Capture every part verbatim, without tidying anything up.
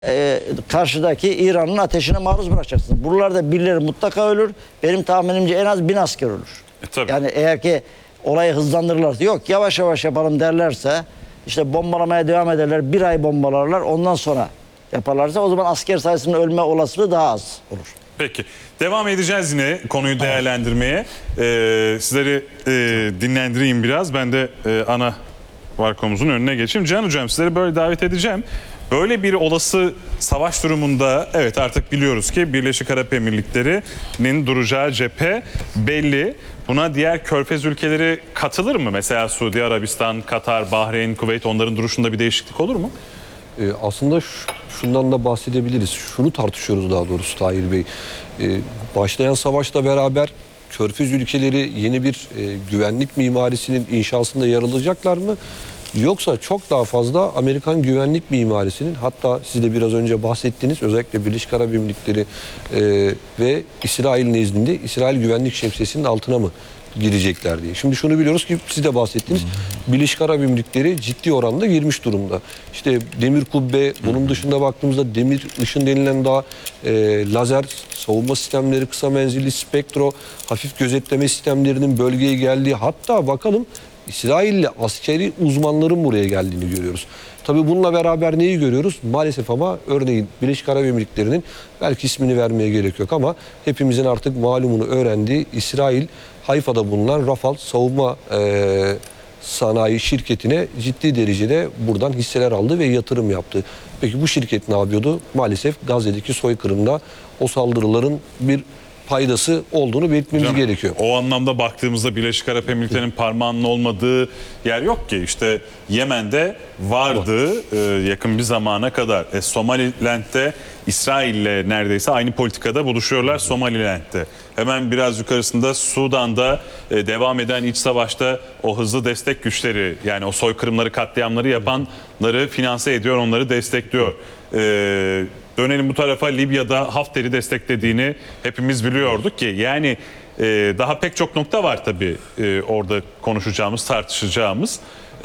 e, karşıdaki İran'ın ateşine maruz bırakacaksınız. Buralarda birileri mutlaka ölür. Benim tahminimce en az bin asker ölür. E, tabii. Yani eğer ki olayı hızlandırırlarsa, yok yavaş yavaş yapalım derlerse, işte bombalamaya devam ederler, bir ay bombalarlar, ondan sonra yaparlarsa o zaman asker sayısının ölme olasılığı daha az olur. Peki. Devam edeceğiz yine konuyu değerlendirmeye. Ee, sizleri e, dinlendireyim biraz. Ben de e, ana varkomuzun önüne geçeyim. Can Hocam, sizleri böyle davet edeceğim. Böyle bir olası savaş durumunda evet artık biliyoruz ki Birleşik Arap Emirlikleri'nin duracağı cephe belli. Buna diğer Körfez ülkeleri katılır mı? Mesela Suudi Arabistan, Katar, Bahreyn, Kuveyt, onların duruşunda bir değişiklik olur mu? Ee, aslında şundan da bahsedebiliriz. Şunu tartışıyoruz daha doğrusu Tahir Bey. Ee, başlayan savaşla beraber Körfez ülkeleri yeni bir e, güvenlik mimarisinin inşasında yer alacaklar mı? Yoksa çok daha fazla Amerikan güvenlik mimarisinin, hatta siz de biraz önce bahsettiniz, özellikle Birleşik Arap Emirlikleri e, ve İsrail nezdinde İsrail güvenlik şemsiyesinin altına mı girecekler diye. Şimdi şunu biliyoruz ki siz de bahsettiniz. Birleşik Arap Emirlikleri ciddi oranda girmiş durumda. İşte demir kubbe, bunun dışında baktığımızda demir ışın denilen daha e, lazer savunma sistemleri, kısa menzilli spektro, hafif gözetleme sistemlerinin bölgeye geldiği, hatta bakalım İsrailli askeri uzmanların buraya geldiğini görüyoruz. Tabii bununla beraber neyi görüyoruz? Maalesef ama örneğin Birleşik Arap Emirlikleri'nin, belki ismini vermeye gerek yok ama hepimizin artık malumunu öğrendiği İsrail Hayfa'da bulunan Rafal savunma e, sanayi şirketine ciddi derecede buradan hisseler aldı ve yatırım yaptı. Peki bu şirket ne yapıyordu? Maalesef Gazze'deki soykırımda o saldırıların bir faydası olduğunu belirtmemiz Hocam, gerekiyor. O anlamda baktığımızda Birleşik Arap Emirlikleri'nin parmağının olmadığı yer yok ki. İşte Yemen'de vardı e, yakın bir zamana kadar. E, Somaliland'de İsrail'le neredeyse aynı politikada buluşuyorlar Somaliland'de. Hemen biraz yukarısında Sudan'da e, devam eden iç savaşta o hızlı destek güçleri, yani o soykırımları, katliamları yapanları finanse ediyor, onları destekliyor. E, Dönelim bu tarafa, Libya'da Hafter'i desteklediğini hepimiz biliyorduk ki. Yani e, daha pek çok nokta var tabii e, orada konuşacağımız, tartışacağımız. E,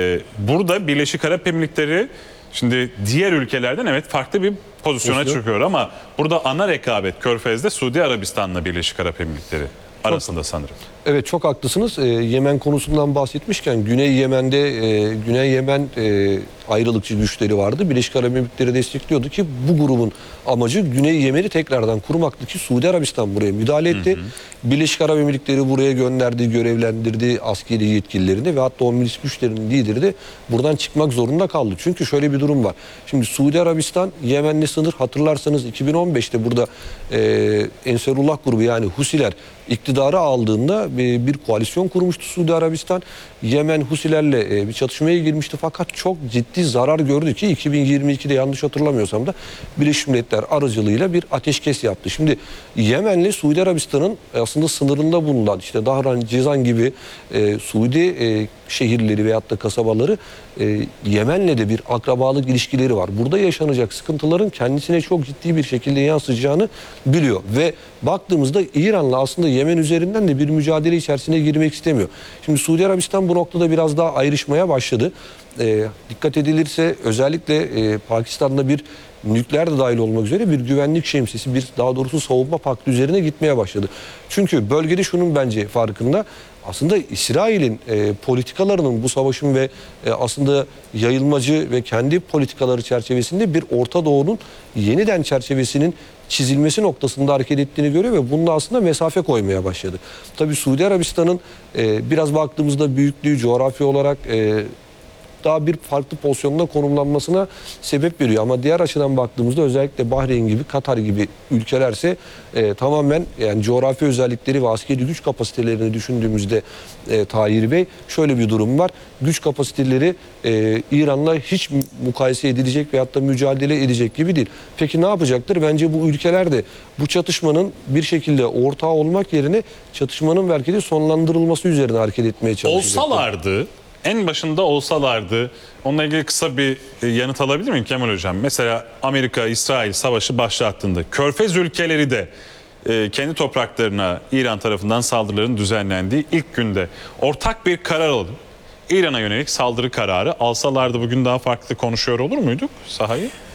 burada Birleşik Arap Emirlikleri şimdi diğer ülkelerden evet farklı bir pozisyona Nasıl? çıkıyor ama burada ana rekabet Körfez'de Suudi Arabistan'la Birleşik Arap Emirlikleri arasında sanırım. Evet, çok haklısınız. Ee, Yemen konusundan bahsetmişken Güney Yemen'de e, Güney Yemen e, ayrılıkçı güçleri vardı. Birleşik Arap Emirlikleri destekliyordu ki bu grubun amacı Güney Yemen'i tekrardan kurmaktı ki Suudi Arabistan buraya müdahale etti. Hı hı. Birleşik Arap Emirlikleri buraya gönderdi, görevlendirdi askeri yetkililerini ve hatta o milis güçlerinin lideri de buradan çıkmak zorunda kaldı. Çünkü şöyle bir durum var. Şimdi Suudi Arabistan Yemen'le sınır, hatırlarsanız iki bin on beşte burada e, Ensarullah grubu, yani Husiler iktidarı aldığında bir koalisyon kurmuştu Suudi Arabistan. Yemen Husilerle bir çatışmaya girmişti fakat çok ciddi zarar gördü ki iki bin yirmi ikide yanlış hatırlamıyorsam da Birleşmiş Milletler aracılığıyla bir ateşkes yaptı. Şimdi Yemen'le Suudi Arabistan'ın aslında sınırında bulunan işte Dahran, Cizan gibi e, Suudi e, şehirleri veyahut da kasabaları e, Yemen'le de bir akrabalık ilişkileri var. Burada yaşanacak sıkıntıların kendisine çok ciddi bir şekilde yansıyacağını biliyor ve baktığımızda İran'la aslında Yemen üzerinden de bir mücadele içerisine girmek istemiyor. Şimdi Suudi Arabistan bu noktada biraz daha ayrışmaya başladı. E, dikkat edilirse özellikle e, Pakistan'da bir nükleer de dahil olmak üzere bir güvenlik şemsiyesi, bir daha doğrusu savunma paktı üzerine gitmeye başladı. Çünkü bölgede şunun bence farkında. Aslında İsrail'in e, politikalarının bu savaşın ve e, aslında yayılmacı ve kendi politikaları çerçevesinde bir Orta Doğu'nun yeniden çerçevesinin çizilmesi noktasında hareket ettiğini görüyor ve bununla aslında mesafe koymaya başladı. Tabii Suudi Arabistan'ın e, biraz baktığımızda büyüklüğü, coğrafi olarak e, daha bir farklı pozisyonda konumlanmasına sebep veriyor. Ama diğer açıdan baktığımızda özellikle Bahreyn gibi, Katar gibi ülkelerse e, tamamen yani coğrafi özellikleri ve askeri güç kapasitelerini düşündüğümüzde e, Tahir Bey, şöyle bir durum var. Güç kapasiteleri e, İran'la hiç mukayese edilecek veyahut da mücadele edecek gibi değil. Peki ne yapacaktır? Bence bu ülkeler de bu çatışmanın bir şekilde ortağı olmak yerine çatışmanın belki de sonlandırılması üzerine hareket etmeye çalışacaklar. Olsalardı, en başında olsalardı, onunla ilgili kısa bir yanıt alabilir miyim Kemal Hocam? Mesela Amerika-İsrail savaşı başlattığında Körfez ülkeleri de e, kendi topraklarına İran tarafından saldırıların düzenlendiği ilk günde ortak bir karar alıp İran'a yönelik saldırı kararı alsalardı bugün daha farklı konuşuyor olur muyduk sahayı?